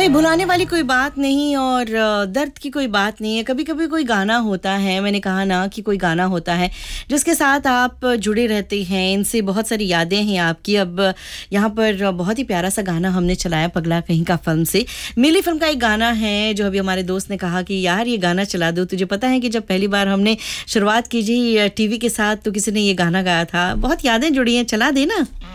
कोई भुलाने वाली कोई बात नहीं और दर्द की कोई बात नहीं है। कभी-कभी कोई गाना होता है, मैंने कहा ना कि कोई गाना होता है जिसके साथ आप जुड़े रहते हैं, इनसे बहुत सारी यादें हैं आपकी। अब यहाँ पर बहुत ही प्यारा सा गाना हमने चलाया पगला कहीं का फ़िल्म से। मिली फ़िल्म का एक गाना है जो अभी हमारे दोस्त ने कहा कि यार ये गाना चला दो। तुझे पता है कि जब पहली बार हमने शुरुआत की जी टीवी के साथ तो किसी ने ये गाना गाया था। बहुत यादें जुड़ी हैं, चला दे ना।